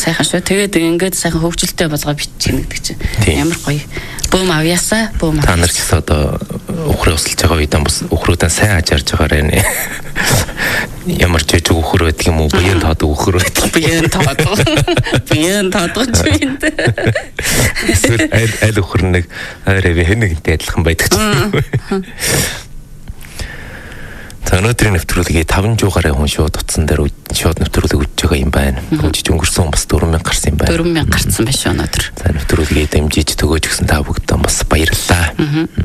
Сайхан шүү. Тэгээд ингээд сайхан хөвгөлтэй болгоо биччихнэ гэдэг чинь. Ямар гоё. Бөөм авьяасаа бөөм. Та нар ч гэсэн одоо өхрөө усалж байгаа үед бас өхрөөдөө сайн ажаарж байгаарэ нэ. Ямар ч жижиг өхөр байдаг юм уу? Буян таадаг өхөр байдаг. Буян таадаг. Буян таадаг ч юм дээ. Эсвэл аль өхөр нэг арай нэгэнтэй адилхан байдаг ч юм. Өнөөдрийн нэвтрүүлгийг 5 жуугаараа хүн шууд утсан дээр шууд нэвтрүүлэг үзэж байгаа юм байна. Үжиж өнгөрсөн бас 4000 гарсан юм байна. 4000 гарсан байна шүү өнөөдөр. За нэвтрүүлгийг дэмжиж төгөөж гисэн та бүгдээ бас баярлалаа.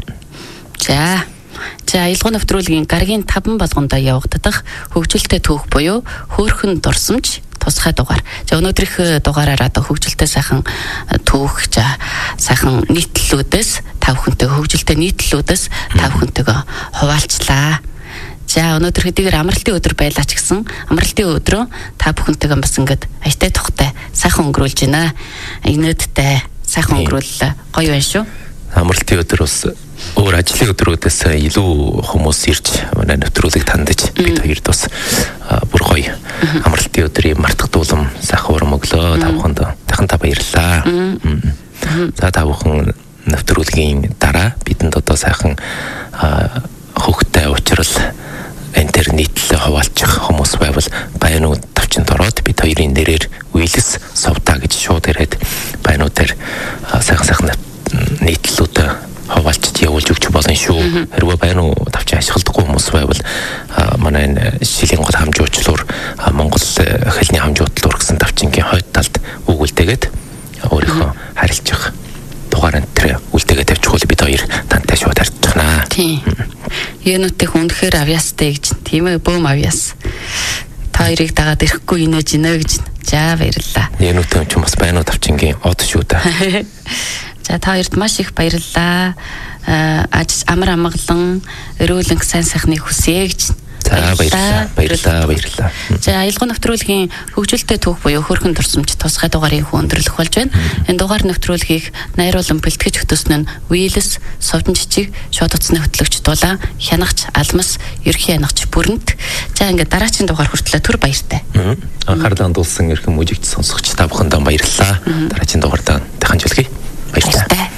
За аялал нэвтрүүлгийн гарагийн 5 болгондоо явагдах хөгжилтэй түүх буюу хөөрхөн дурсамж тусгай дугаар. За өнөөдрийнх дугаараар одоо хөгжилтэй сайхан түүх сайхан нийтлэлүүдээс та бүхэнтэй хөгжилтэй нийтлэлүүдээс та бүхэнтэйгээ хуваалцлаа. За өнөөдөр хэдийгээр амралтын өдөр байлаа ч гэсэн амралтын өдрөө та бүхэнтэйгээ бас ингээд аятай тухтай сайхан өнгөрүүлж байна. Инээдтэй сайхан өнгөрүүл гоё байна шүү. Амралтын өдөр бас өөр ажлын өдрүүдээс илүү хүмүүс ирж манай нэвтрүүлгийг тандаж бид хоёрд бас бүр гоё амралтын өдрийн мартагдуулам сайхан урам өглөө та бүхэнд дахин та баярлалаа. За та бүхэн нэвтрүүлгийн дараа бидэнд одоо сайхан хөвгтэй уулзрал интернетлээ хаваалчих хүмүүс байвал байнууд тавчинд ороод бид хоёрын нэрээр Wheels Sovta гэж шууд ирээд байнуудаар сайхан нийтлэлүүд хаваалчиж явуулж өгч болно шүү. Хэрвээ байнуу тавчаа ашигладаггүй хүмүүс байвал манай шилийн гол хамжуучлуур Монгол хэлний хамжуутлуур гэсэн тавчингийн хойд талд өгүүлтэйгээд өөрийнхөө харилцах дугаар энэ үлдээгээ тавьчихвал бид хоёр тантай шууд харьцахнаа. Тийм. Юунуудыг үнэхээр авьяастай гэж тийм ээ бөөм авьяас. Та хоёрыг дагаад ирэхгүй инээж инэ гэж. За баярлалаа. Юунуудын ч бас байнуу тавчингийн од шүү дээ. За та хоёрт маш их баярлалаа. Амар амгалан өрөөлөнг сайн сайхныг хүсье гэж. За баярлалаа. За аялал нэвтрүүлгийн хөгжилтэй түүх буюу хөөрхөн дурсамж тусгай дугаарыг өндөрлөх болж байна. Энэ дугаар нэвтрүүлгийг найруулан бэлтгэж хөтөснө нь Wheels Sovta жижиг шууд утасны хөтлөгч Дулаан Хянагч Алмас ерхий хянагч Бүрэнт. За ингээд дараагийн дугаар хүртлээ түр баяртай. Анхаарлаа хандуулсан эрхэм мужигч сонсогч та бүхэндээ баярлалаа. Дараагийн дугаартаа дахин жуулгий. Баярлалаа.